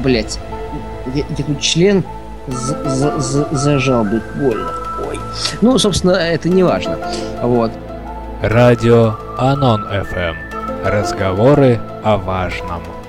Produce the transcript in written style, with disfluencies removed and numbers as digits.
Блять, я тут член зажал, быть больно. Ой. Ну, собственно, это не важно. Вот. Радио Анон FM. Разговоры о важном.